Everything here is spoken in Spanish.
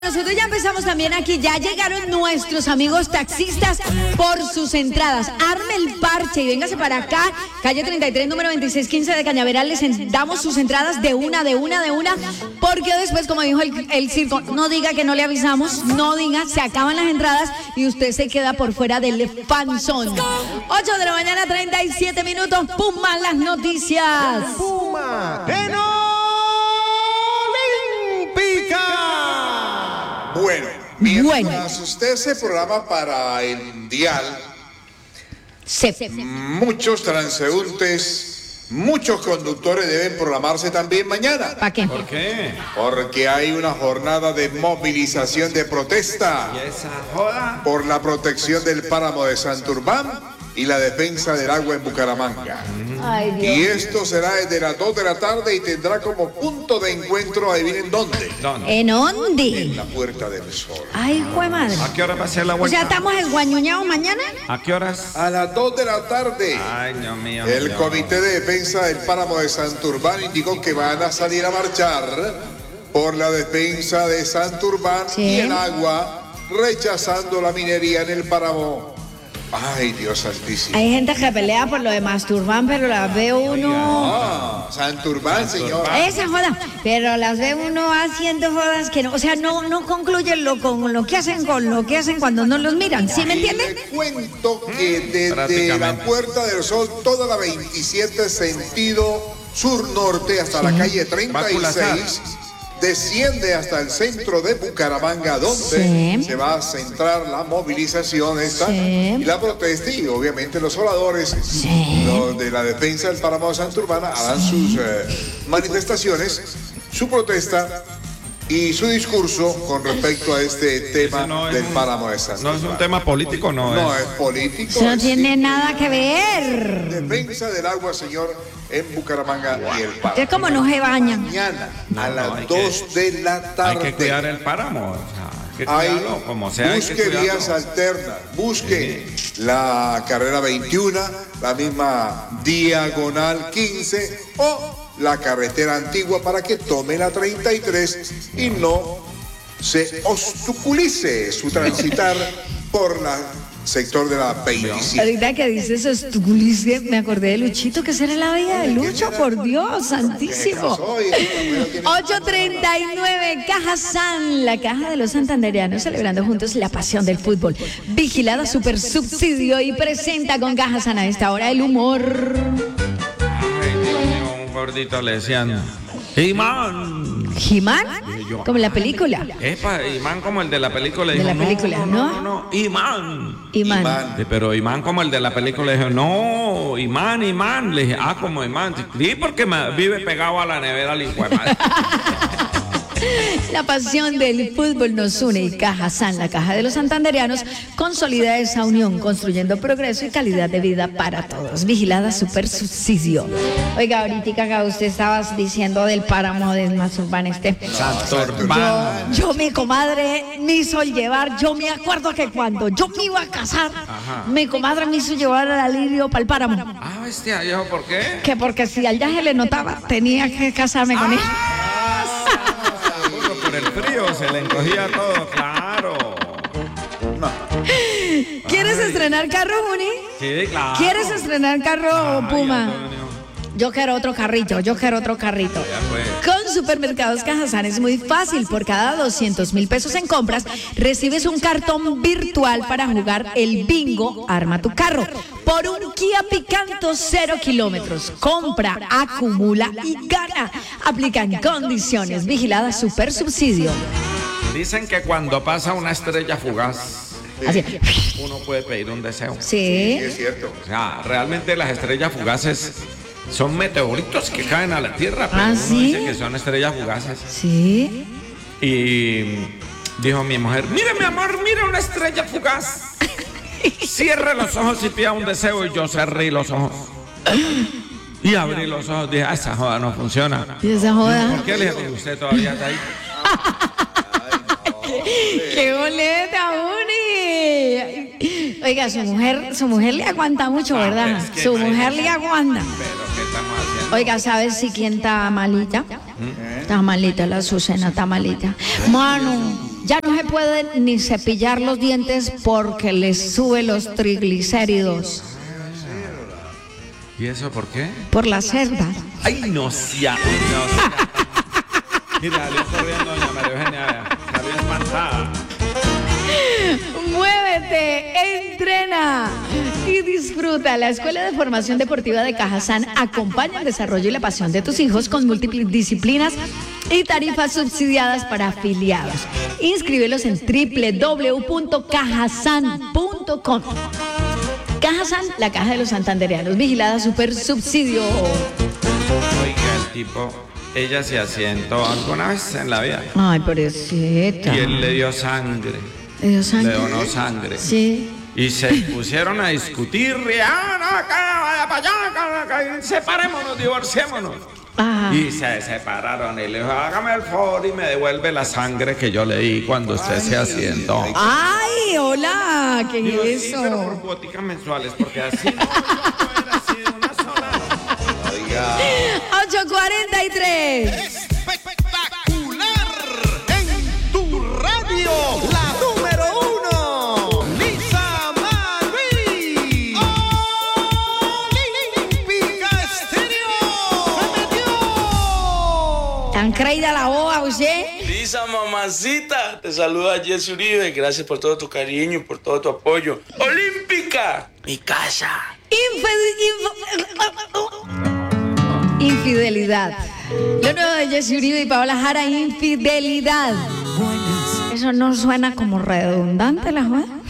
Nosotros ya empezamos también aquí, ya llegaron nuestros amigos taxistas por sus entradas. Arme el parche y véngase para acá, calle 33, número 2615 de Cañaveral, les damos sus entradas de una, porque después, como dijo el circo, no diga que no le avisamos, no diga, se acaban las entradas y usted se queda por fuera del panzón. 8 de la mañana, 37 minutos, Puma, las noticias. Puma, en Olímpica. Bueno, mientras usted se programa para el Mundial, muchos transeúntes, muchos conductores deben programarse también mañana. ¿Para qué? ¿Por qué? Porque hay una jornada de movilización de protesta ¿Y esa joda? por la protección del páramo de Santurbán y la defensa del agua en Bucaramanga. Ay, Dios. Y esto será desde las 2 de la tarde y tendrá como punto de encuentro, adivinen dónde, ¿En dónde? en la Puerta del Sol. Ay, jue madre. ¿A qué hora va a ser la O vuelta? sea, ¿estamos enguañuñados mañana? ¿A qué horas? A las 2 de la tarde. Ay, Dios mío. El Dios. Comité de Defensa del Páramo de Santurbán indicó que van a salir a marchar por la defensa de Santurbán y el agua, rechazando la minería en el páramo. Ay, Dios santísimo. Hay gente que pelea por lo de Masturban, pero las ve uno... Ah, Santurbán, señor. Esa joda, pero las ve uno haciendo jodas que no, o sea, no concluyen con lo que hacen cuando no los miran, ¿sí me entienden? Le cuento que desde la Prácticamente. Puerta del Sol, toda la 27 sentido sur-norte hasta la calle 36, desciende hasta el centro de Bucaramanga, donde se va a centrar la movilización esta y la protesta, y obviamente los oradores los de la defensa del páramo de Santurbán harán sus manifestaciones, su protesta y su discurso con respecto a este tema no es del un- páramo de ¿No Santurbán. es un tema político? No, No es. es político. Eso no es tiene nada que ver. defensa del agua, señor, en Bucaramanga y el páramo. Es como no se bañan. Mañana a No, las hay 2 de la Hay tarde. que cuidar el páramo. O sea, hay que Hay- cuidarlo. Como sea, hay que busque cuidarlo. vías alternas, busque la carrera 21, la misma diagonal 15 o la carretera antigua para que tome la 33 y no se obstaculice su transitar por la sector de la 27. Ahorita que dices estuculice, me acordé de Luchito, que será la vida de Lucho, por Dios, santísimo. 8:39, Caja San, la caja de los santandereanos, celebrando juntos la pasión del fútbol. Vigilada Super Subsidio y presenta con Caja San a esta hora el humor. Ay, Dios mío, un gordito le decían, Imán. ¿Jimán? Como en la película. Epa, Imán como el de la película. De Dijo, la película, ¿no? No, Imán. Imán. Sí, pero Imán como el de la película, le dijo, no, Imán. Le dije, como Imán. Sí, porque vive pegado a la nevera al hijo de madre. La pasión del fútbol nos une y Caja San, la caja de los santandereanos, consolida esa unión, construyendo progreso y calidad de vida para todos. Vigilada Super Subsidio. Oiga, ahorita acá usted estaba diciendo del páramo del Masturban Santurbán. Yo, mi comadre, me hizo llevar, yo me acuerdo que cuando yo me iba a casar, mi comadre me hizo llevar al Lirio para el páramo. Bestia, ¿yo por qué? Que porque si allá se le notaba, tenía que casarme con él. Uno por el frío se le encogía todo, claro. ¿Quieres estrenar carro, Juni? Sí, claro. ¿Quieres estrenar carro, Ay, Puma? Antonio. Yo quiero otro carrito. Ya fue. Con Supermercados Cajazán es muy fácil. Por cada 200,000 pesos en compras, recibes un cartón virtual para jugar el bingo Arma tu Carro. Por un Kia Picanto 0 kilómetros. Compra, acumula y gana. Aplican condiciones. Vigilada Super Subsidio. Dicen que cuando pasa una estrella fugaz, Así. uno puede pedir un deseo. Sí. Es cierto. O sea, realmente las estrellas fugaces son meteoritos que caen a la Tierra, pero uno ¿sí? dice que son estrellas fugaces. Sí. Y dijo mi mujer, mire mi amor, mire una estrella fugaz. Cierre los ojos y pida un deseo. Y yo cerré los ojos. Y abrí los ojos. Dije, esa joda no funciona. ¿Y esa joda? ¿Por qué le dije, usted todavía está ahí? ¡Qué boleta, Uni! Oiga, su mujer le aguanta mucho, ¿verdad? es que Su mujer le imagínate. aguanta. Pero ¿qué estamos haciendo? Oiga, ¿sabes si quién está malita? Está malita, la Azucena está malita. Mano, ya no se pueden ni cepillar los dientes porque les sube los triglicéridos. ¿Y eso por qué? Por la cerda. ¡Ay, no sea! Mira, salió corriendo doña María Eugenia, salió espantada. Muévete, entrena y disfruta. La Escuela de Formación Deportiva de Cajazán acompaña el desarrollo y la pasión de tus hijos con múltiples disciplinas y tarifas subsidiadas para afiliados. Inscríbelos en www.cajazán.com. Cajazán, la caja de los santandereanos, vigilada super subsidio. Oiga, el tipo, ella se asientó alguna vez en la vida. Ay, pobrecita. Y él le dio sangre. ¿Le dio sangre? Le donó sangre. Sí. Y se pusieron a discutir. Vaya para allá, separémonos, divorciémonos. Ajá. Y se separaron. Y le dijo, hágame el favor y me devuelve la sangre que yo le di cuando usted se asientó. Ay, hola, ¿qué Digo, es sí, eso? pero por cuoticas mensuales, porque así no era así de una sola. Oiga. 8:43. Espectacular en tu radio, la número 1, Lisa Marie. Olímpica Estéreo. Se metió. ¿Tan creída la boba, usted? Lisa, mamacita, te saluda Jesse Uribe. Gracias por todo tu cariño y por todo tu apoyo. Olímpica, mi casa. Infidelidad. Lo nuevo de Jesse Uribe y Paola Jara, infidelidad. Eso no suena como redundante, la jueza.